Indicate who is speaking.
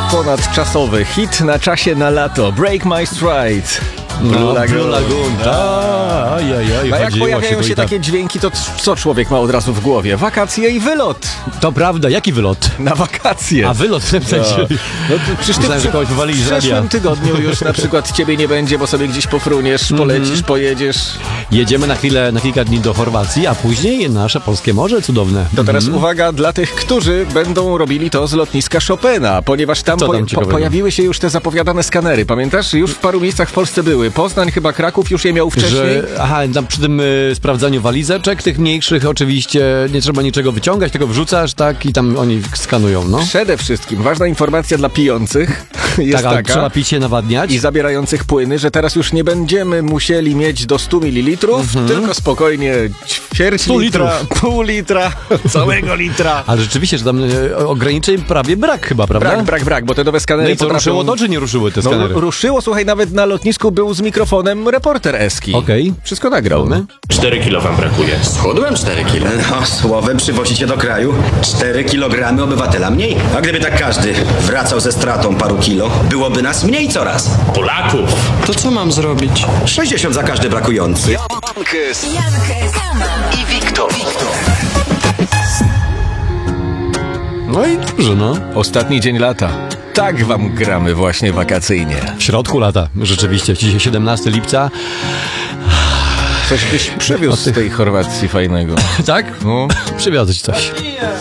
Speaker 1: ponadczasowy hit na czasie na lato. Break My Stride.
Speaker 2: Blue Lagoon.
Speaker 1: A jak pojawiają się takie dźwięki, to co człowiek ma od razu w głowie? Wakacje i wylot.
Speaker 2: To prawda, jaki wylot?
Speaker 1: Na wakacje.
Speaker 2: A wylot w tym sensie.
Speaker 1: No, przecież
Speaker 2: myślałem, że kogoś wywalili z radia.
Speaker 1: W przyszłym tygodniu już na przykład ciebie nie będzie, bo sobie gdzieś pofruniesz, polecisz, pojedziesz.
Speaker 2: Jedziemy na kilka dni do Chorwacji, a później nasze polskie morze cudowne.
Speaker 1: To teraz uwaga dla tych, którzy będą robili to z lotniska Chopina, ponieważ tam, pojawiły się już te zapowiadane skanery. Pamiętasz? Już w paru miejscach w Polsce były. Poznań, chyba Kraków już je miał wcześniej.
Speaker 2: Przy tym sprawdzaniu walizeczek, tych mniejszych oczywiście nie trzeba niczego wyciągać, tylko wrzucasz, tak, i tam oni skanują, no.
Speaker 1: Przede wszystkim ważna informacja dla pijących jest taka.
Speaker 2: Trzeba pić się nawadniać.
Speaker 1: I zabierających płyny, że teraz już nie będziemy musieli mieć do 100 ml, tylko spokojnie ćwierć litra, pół litra, całego litra.
Speaker 2: Ale rzeczywiście, że tam ograniczeń prawie brak chyba, prawda?
Speaker 1: Brak, bo te nowe skanery
Speaker 2: no i co, ruszyło to, czy nie ruszyły te skanery?
Speaker 1: No, ruszyło, słuchaj, nawet na lotnisku był z mikrofonem reporter Eski.
Speaker 2: Okej.
Speaker 1: Wszystko nagrał.
Speaker 3: 4 kilo wam brakuje.
Speaker 4: Schudłem 4 kilo. No, słowem przywozicie do kraju 4 kilogramy obywatela mniej. A gdyby tak każdy wracał ze stratą paru kilo, byłoby nas mniej coraz.
Speaker 3: Polaków.
Speaker 4: To co mam zrobić? 60 za każdy brakujący.
Speaker 5: Jankes i Wiktor.
Speaker 2: No i dobrze, no.
Speaker 1: Ostatni dzień lata. Tak wam gramy właśnie wakacyjnie.
Speaker 2: W środku lata, rzeczywiście. Dzisiaj 17 lipca.
Speaker 1: Coś byś przywiózł z tej Chorwacji fajnego.
Speaker 2: Tak?
Speaker 1: No.
Speaker 2: Przywiozę ci coś.